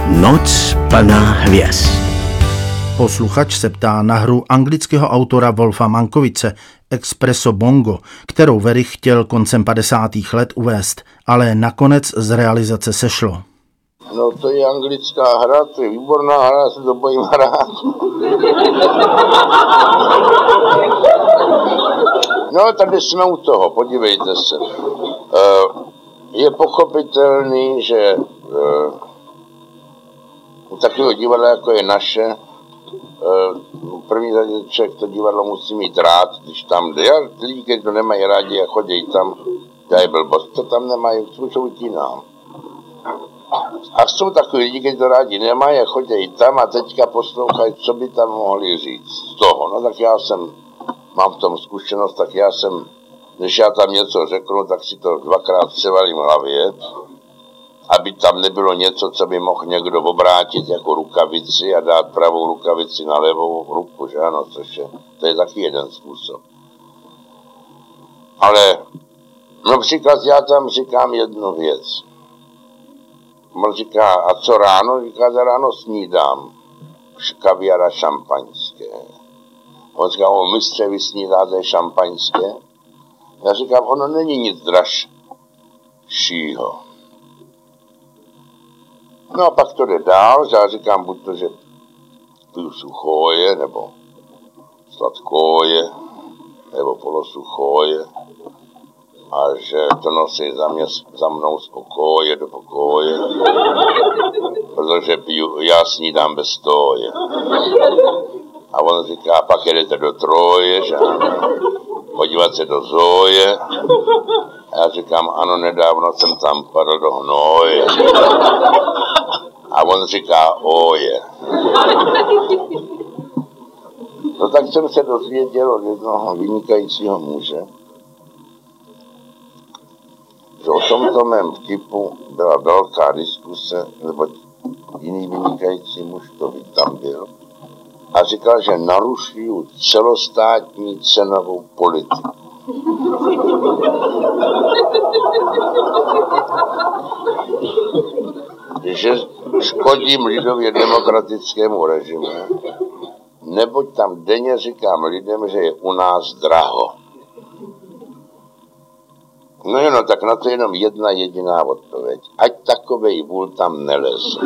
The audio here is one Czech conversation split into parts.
Noc plná hvězd. Posluchač se ptá na hru anglického autora Wolfa Mankovice Expresso Bongo, kterou Werich chtěl koncem 50. let uvést, ale nakonec z realizace sešlo. No to je anglická hra, to je výborná hra, já se to bojím hrát. No tady jsme u toho, podívejte se. Je pochopitelný, že u takového divadla, jako je naše, první řadě člověk to divadlo musí mít rád, když tam jde. Lidi, kteří to nemají rádi a chodí tam, dělají blbost, to tam nemají, co utínám. A jsou takový lidi, kteří to rádi nemají a chodí tam a teďka poslouchají, co by tam mohli říct z toho. No tak mám v tom zkušenost, tak já jsem, když já tam něco řeknu, tak si to dvakrát převalím v hlavě, aby tam nebylo něco, co by mohl někdo obrátit jako rukavici a dát pravou rukavici na levou ruku, že ano, to je taky jeden způsob. Ale například já tam říkám jednu věc. On říká, a co ráno? Říká, za ráno snídám kaviár a šampaňské. On říká, o mistře, vy snídáte šampaňské? Já říkám, ono není nic dražšího. No a pak to jde dál, že já říkám, buď to, že piju suchoje, nebo sladkoje, nebo polosuchoje, a že to nosí za mnou z pokoje do pokoje, protože já snídám bez toje. A on říká, pak jedete do Troje, že podívat se do Zoje. A já říkám, ano, nedávno jsem tam padl do hnoje. A on říká, oje. No tak jsem se dozvěděl od jednoho vynikajícího muže, že o tomto mém vtipu byla velká diskuse, nebo jiný vynikající muž to tam byl, a říkal, že narušují celostátní cenovou politiku. Že škodím lidově demokratickému režimu, neboť tam denně říkám lidem, že je u nás draho. No tak na to jenom jedna jediná odpověď. Ať takovej vůl tam neleze.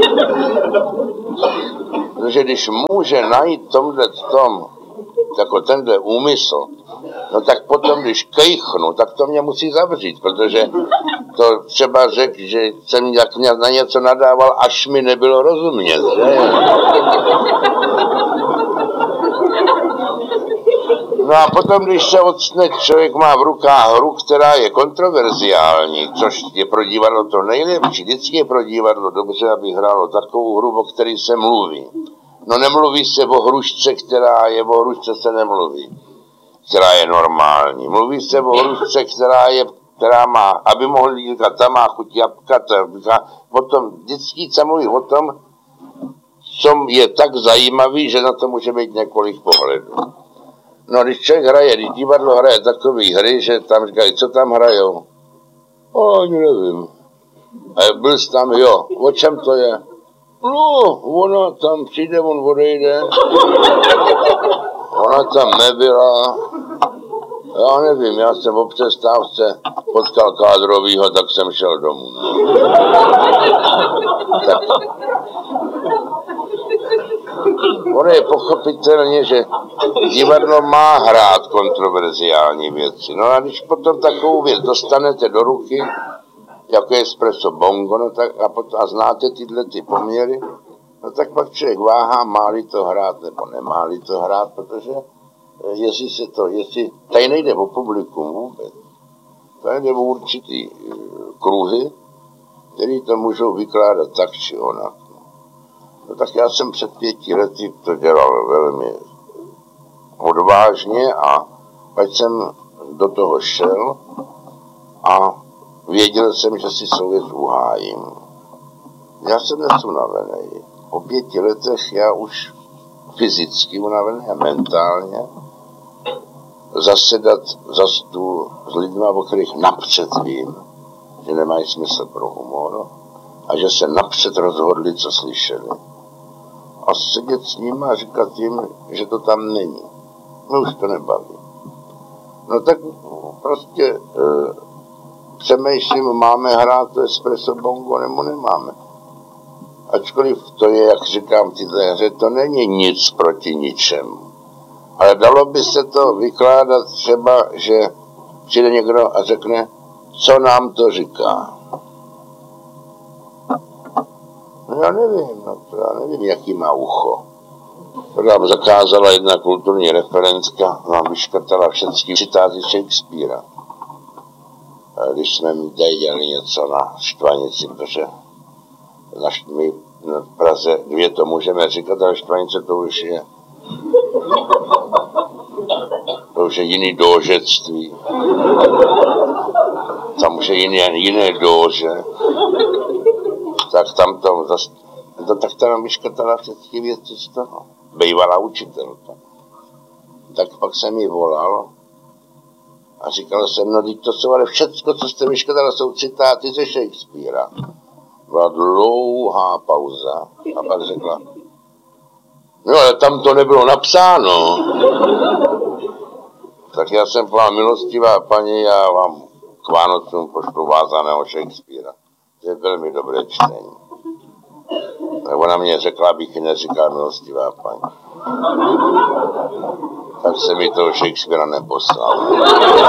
Protože když může najít jako tenhle úmysl, no tak potom, když kejchnu, tak to mě musí zavřít, protože to třeba řekl, že jsem na něco nadával, až mi nebylo rozumět, že? No a potom, když se odstne, člověk má v rukách hru, která je kontroverziální, což je pro divadlo to nejlepší, vždycky je pro divadlo dobře, aby hrálo takovou hru, o které se mluví. No nemluví se o hrušce, o hrušce se nemluví, která je normální. Mluví se o hrušce, která má, aby mohli říkat, ta má chuť jabka, potom vždycky se mluví o tom, co je tak zajímavý, že na to může být několik pohledů. No, když divadlo hraje takový hry, že tam říkají, co tam hrajou? Ani nevím. A byl jsi tam, jo, o čem to je? No, ona tam přijde, on odejde. Ona tam nebyla. Já nevím, já jsem o přestávce potkal kádrovýho, tak jsem šel domů. Tak. Ono je pochopitelně, že divadlo má hrát kontroverziální věci. No a když potom takovou věc dostanete do ruky, jako je Expresso Bongo, no tak a znáte tyhle ty poměry, no tak pak člověk váhá, má-li to hrát nebo nemá-li to hrát, protože jestli tady nejde o publikum vůbec, tady jde o určitý kruhy, který to můžou vykládat tak či onak. No tak já jsem před 5 lety to dělal velmi odvážně a pak jsem do toho šel a věděl jsem, že si svou věc uhájím. Já jsem unavený. Po 5 letech já už fyzicky unavený a mentálně zasedat za stůl s lidmi, o kterých napřed vím, že nemají smysl pro humor, a že se napřed rozhodli, co slyšeli. A sedět s nimi a říkat jim, že to tam není. Mě už to nebaví. No tak prostě přemýšlím, máme hrát to espresso bongo nebo nemáme. Ačkoliv to je, jak říkám v té hře, to není nic proti ničemu. Ale dalo by se to vykládat třeba, že přijde někdo a řekne, co nám to říká. No já nevím, jaký má ucho. To nám zakázala jedna kulturní referentka, nám vyškrtala všechny citáty Shakespearea. Když jsme mi tady dělali něco na Štvanici, protože my v Praze 2 to můžeme říkat, ale Štvanice to už je jiný dóžectví. Tam už je jiné dóže. Tak tam tak tam vyškrtala všechny věci z toho. Bývalá učitelka. Tak pak jsem jí volal a říkal jsem, no teď to jsou ale všecko, co jste vyškrtala, jsou citáty ze Shakespearea. Byla dlouhá pauza a pak řekla, no ale tam to nebylo napsáno. Tak já jsem byla milostivá paní, já vám k Vánocům pošlu vázaného Shakespearea. To je velmi dobré čtení. Tak ona mě řekla, abych ji neříkal milostivá paní. Tak se mi toho Shakespearea neposlal.